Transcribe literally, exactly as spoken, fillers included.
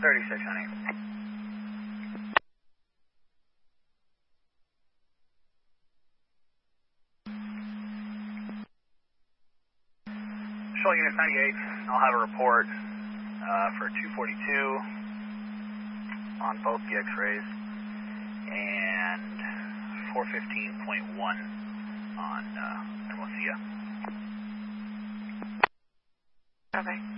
thirty-six, honey. Control Unit ninety-eight, I'll have a report uh, for two forty-two on both the x-rays and four fifteen point one on uh, Hermosillo. Okay.